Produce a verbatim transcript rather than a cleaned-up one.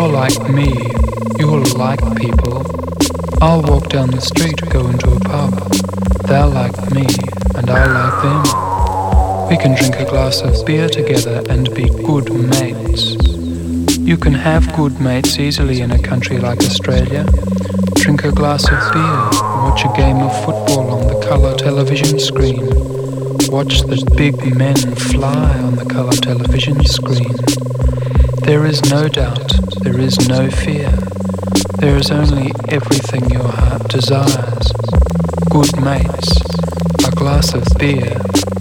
You're like me, you'll like people. I'll walk down the street, go into a pub. They'll like me, and I'll like them. We can drink a glass of beer together and be good mates. You can have good mates easily in a country like Australia. Drink a glass of beer, watch a game of football on the colour television screen. Watch the big men fly on the colour television screen. There is no doubt, there is no fear. There is only everything your heart desires. Good mates, a glass of beer,